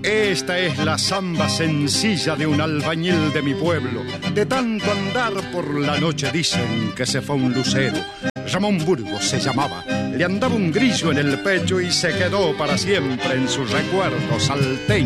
Esta es la samba sencilla de un albañil de mi pueblo. De tanto andar por la noche dicen que se fue un lucero. Ramón Burgos se llamaba, le andaba un grillo en el pecho y se quedó para siempre en sus recuerdos salteños.